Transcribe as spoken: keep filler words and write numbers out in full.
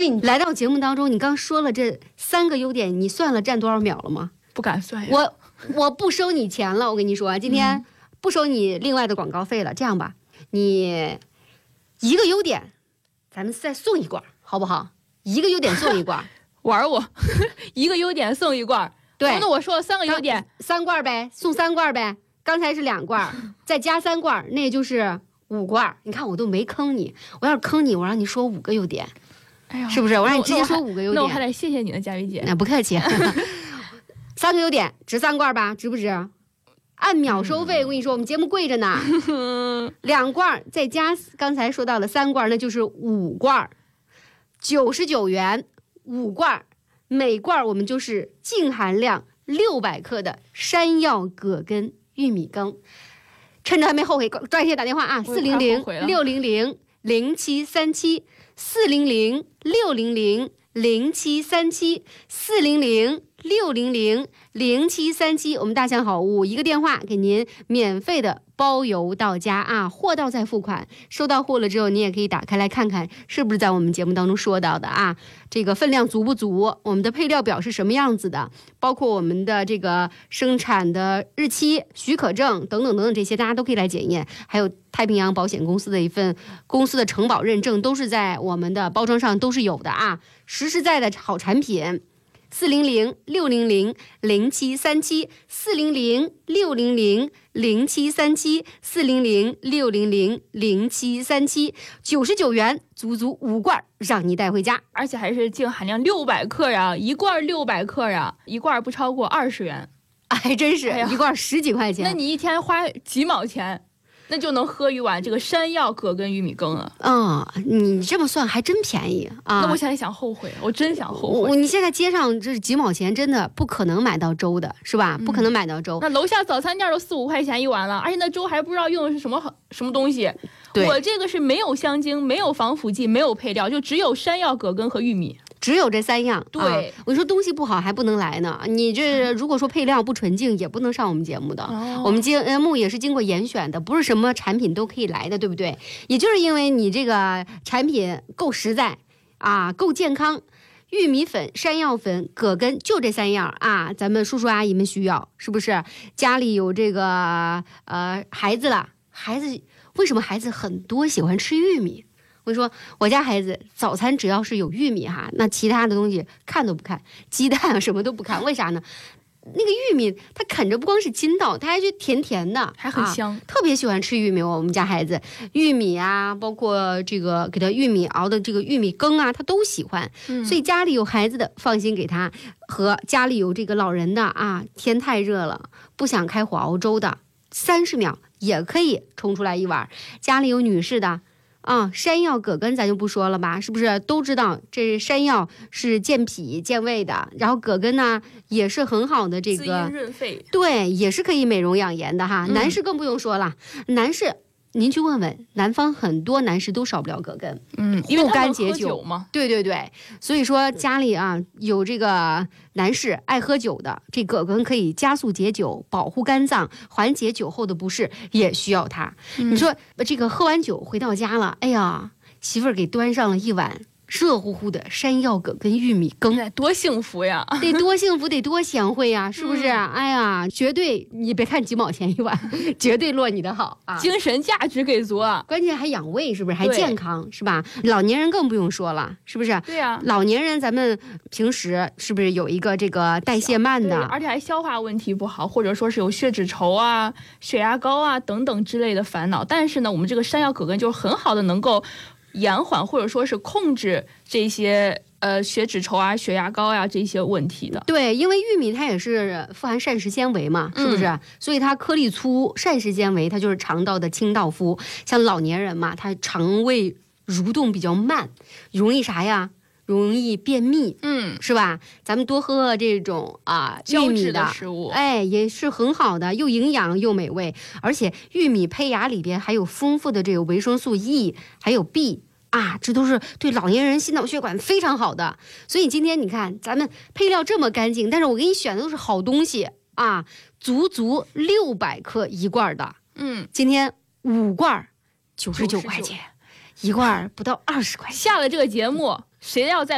你来到节目当中，你刚说了这三个优点，你算了占多少秒了吗？ 不敢算呀。 我我不收你钱了，我跟你说，今天不收你另外的广告费了。这样吧，你一个优点，咱们再送一罐，好不好？一个优点送一罐， 玩我，一个优点送一罐。 对， 那我说了三个优点， 三罐呗，送三罐呗。刚才是两罐，再加三罐，那也就是五罐。你看我都没坑你，我要是坑你，我让你说五个优点， 哎呀， 是不是？我让你直接说五个优点， 那我还得谢谢你的佳宇姐。 那不客气。三个优点值三罐吧？值不值？按秒收费，我跟你说，我们节目贵着呢。两罐再加刚才说到的三罐，那就是五罐，九十九元五罐，每罐我们就是净含量六百克的山药葛根玉米羹。趁着还没后悔，抓紧打电话啊！四零零六零零零七三七，四零零六零零零七三七，四零零六零零零七三七，我们大象好物一个电话给您免费的包邮到家啊，货到再付款。收到货了之后，你也可以打开来看看是不是在我们节目当中说到的啊，这个分量足不足，我们的配料表是什么样子的，包括我们的这个生产的日期、许可证等等等等这些，大家都可以来检验。还有太平洋保险公司的一份公司的承保认证，都是在我们的包装上都是有的啊，实实在在的好产品。四零零六零零零七三七，四零零六零零零七三七，四零零六零零零七三七，九十九元，足足五罐，让你带回家， 而且还是净含量六百克呀，一罐六百克呀，一罐不超过二十元， 还真是、哎、一罐十几块钱。 那你一天花几毛钱？那就能喝一碗这个山药葛根玉米羹了。 嗯，你这么算还真便宜啊！ 那我现在想后悔，我真想后悔。 你现在街上这几毛钱真的不可能买到粥的，是吧？嗯、不可能买到粥。 那楼下早餐店都四五块钱一碗了，而且那粥还不知道用的是什么什么东西。我这个是没有香精、没有防腐剂、没有配料，就只有山药、葛根和玉米。 只有这三样， 对、 啊、我说东西不好还不能来呢。你这如果说配料不纯净，也不能上我们节目的。哦、我们节目也是经过严选的，不是什么产品都可以来的，对不对？也就是因为你这个产品够实在啊，够健康，玉米粉、山药粉、葛根就这三样啊，咱们叔叔阿姨们需要，是不是？家里有这个呃孩子了，孩子为什么孩子很多喜欢吃玉米？我说我家孩子早餐只要是有玉米哈，那其他的东西看都不看，鸡蛋啊什么都不看，为啥呢？那个玉米它啃着不光是筋道，它还是甜甜的， 还很香、 啊，特别喜欢吃玉米。我们家孩子玉米啊，包括这个给他玉米熬的这个玉米羹啊，他都喜欢、嗯。所以家里有孩子的放心给他，和家里有这个老人的啊，天太热了不想开火熬粥的，三十秒也可以冲出来一碗。家里有女士的。啊，山药葛根咱就不说了吧，是不是都知道这山药是健脾健胃的，然后葛根呢也是很好的这个滋阴润肺， 对，也是可以美容养颜的哈、嗯。男士更不用说了，男士您去问问，南方很多男士都少不了葛根， 嗯， 护肝解酒嘛， 对对对，所以说家里啊有这个男士爱喝酒的，这葛根可以加速解酒，保护肝脏，缓解酒后的不适，也需要它。嗯、你说这个喝完酒回到家了，哎呀，媳妇儿给端上了一碗热乎乎的山药葛根玉米羹， 多幸福呀！ 得多幸福，得多贤惠呀，是不是？嗯、哎呀，绝对你别看几毛钱一碗，绝对落你的好啊！ 精神价值给足啊， 关键还养胃，是不是？还健康，是吧？老年人更不用说了，是不是？ 对呀、啊， 老年人咱们平时是不是有一个这个代谢慢的， 而且还消化问题不好，或者说是有血脂稠啊、血压高啊等等之类的烦恼。但是呢，我们这个山药葛根就是很好的能够延缓或者说是控制这些呃血脂稠啊、血压高呀、啊、这些问题的。 对，因为玉米它也是富含膳食纤维嘛，是不是？嗯、所以它颗粒粗，膳食纤维它就是肠道的清道夫。像老年人嘛，他肠胃蠕动比较慢，容易啥呀？容易便秘， 嗯， 是吧？咱们多喝这种啊玉米 的, 的食物， 哎，也是很好的，又营养又美味。而且玉米胚芽里边还有丰富的这个维生素 E， 还有 B 啊，这都是对老年人心脑血管非常好的。所以今天你看，咱们配料这么干净，但是我给你选的都是好东西啊，足足六百克一罐的， 嗯， 今天五罐九十九块钱，一罐不到二十块钱。 下了这个节目，谁要在